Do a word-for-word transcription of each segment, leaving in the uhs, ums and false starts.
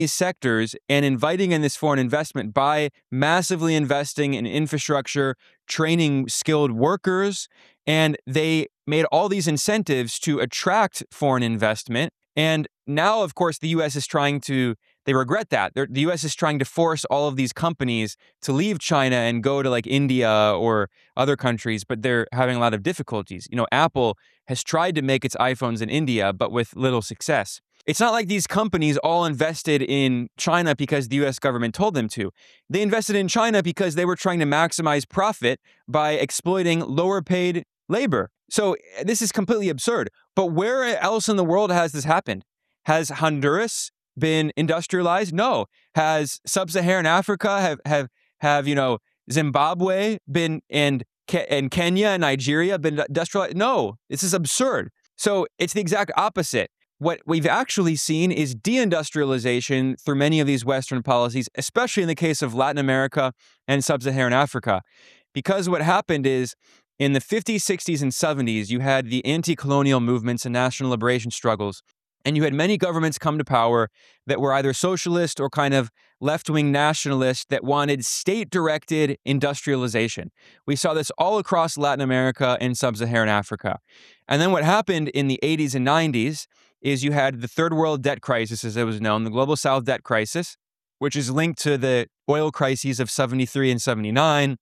these sectors and inviting in this foreign investment by massively investing in infrastructure, training skilled workers, and they made all these incentives to attract foreign investment. And now, of course, the U S is trying to, they regret that. They're, the U S is trying to force all of these companies to leave China and go to like India or other countries, but they're having a lot of difficulties. You know, Apple has tried to make its iPhones in India, but with little success. It's not like these companies all invested in China because the U S government told them to. They invested in China because they were trying to maximize profit by exploiting lower paid labor. So this is completely absurd. But where else in the world has this happened? Has Honduras been industrialized? No. Has sub-Saharan Africa, have, have, have you know, Zimbabwe been, and, and Kenya and Nigeria been industrialized? No, this is absurd. So it's the exact opposite. What we've actually seen is deindustrialization through many of these Western policies, especially in the case of Latin America and sub-Saharan Africa. Because what happened is, in the fifties, sixties, and seventies, you had the anti-colonial movements and national liberation struggles, and you had many governments come to power that were either socialist or kind of left-wing nationalist that wanted state-directed industrialization. We saw this all across Latin America and sub-Saharan Africa. And then what happened in the eighties and nineties is you had the third world debt crisis, as it was known, the global South debt crisis, which is linked to the oil crises of seventy-three and seventy-nine.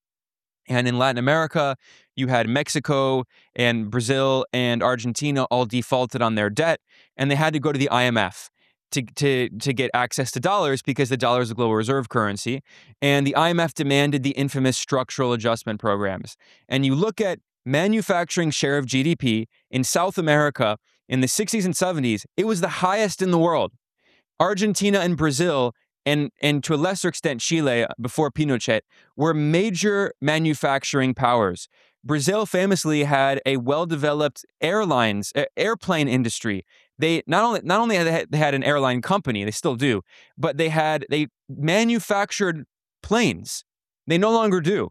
And in Latin America, you had Mexico and Brazil and Argentina all defaulted on their debt, and they had to go to the I M F to, to, to get access to dollars because the dollar is a global reserve currency. And the I M F demanded the infamous structural adjustment programs. And you look at manufacturing share of G D P in South America in the sixties and seventies, it was the highest in the world. Argentina and Brazil, and, and to a lesser extent Chile before Pinochet, were major manufacturing powers. Brazil famously had a well-developed airlines, uh, airplane industry. They not only not only had they had an airline company, they still do, but they had they manufactured planes. They no longer do.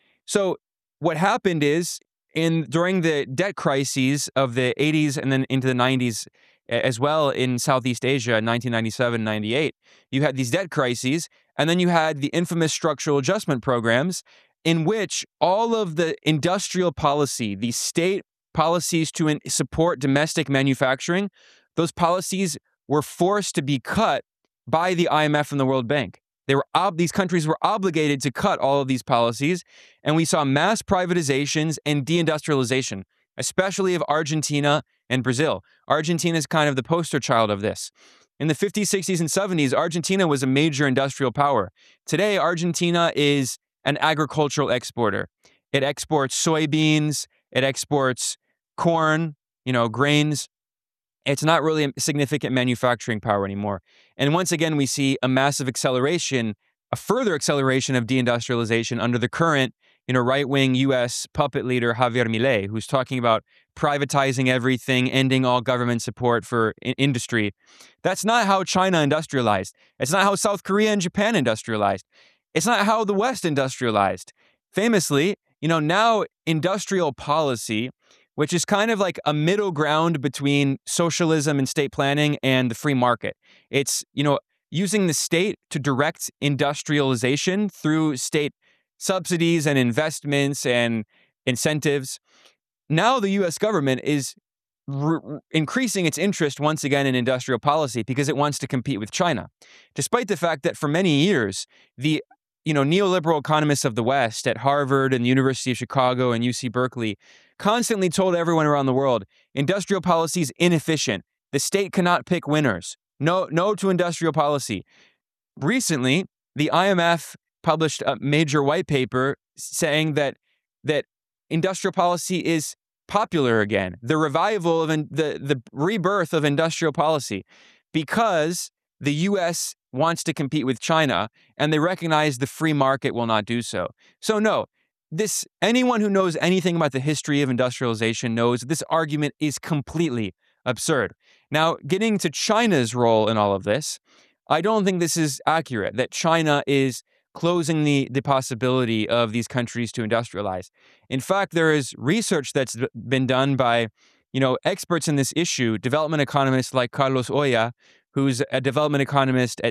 So what happened is, in during the debt crises of the eighties and then into the nineties as well in Southeast Asia in nineteen ninety-seven, ninety-eight, you had these debt crises, and then you had the infamous structural adjustment programs in which all of the industrial policy, the state policies to in- support domestic manufacturing, those policies were forced to be cut by the I M F and the World Bank. They were ob- these countries were obligated to cut all of these policies, and we saw mass privatizations and deindustrialization, especially of Argentina and Brazil. Argentina is kind of the poster child of this. In the fifties, sixties, and seventies, Argentina was a major industrial power. Today, Argentina is an agricultural exporter. It exports soybeans, it exports corn, you know, grains. It's not really a significant manufacturing power anymore. And once again, we see a massive acceleration, a further acceleration of deindustrialization under the current, you know, right-wing U S puppet leader Javier Milei, who's talking about privatizing everything, ending all government support for I- industry. That's not how China industrialized. It's not how South Korea and Japan industrialized. It's not how the West industrialized. Famously, you know, now industrial policy, which is kind of like a middle ground between socialism and state planning and the free market. It's, you know, using the state to direct industrialization through state subsidies and investments and incentives. Now the U S government is r- increasing its interest once again in industrial policy because it wants to compete with China, despite the fact that for many years, the you know, neoliberal economists of the West at Harvard and the University of Chicago and U C Berkeley constantly told everyone around the world, industrial policy is inefficient. The state cannot pick winners. No, no to industrial policy. Recently, the I M F published a major white paper saying that that industrial policy is popular again. The revival of in, the the rebirth of industrial policy, because the U S wants to compete with China, and they recognize the free market will not do so. So no, this anyone who knows anything about the history of industrialization knows this argument is completely absurd. Now, getting to China's role in all of this, I don't think this is accurate, that China is closing the, the possibility of these countries to industrialize. In fact, there is research that's been done by, you know, experts in this issue, development economists like Carlos Oya, who's a development economist at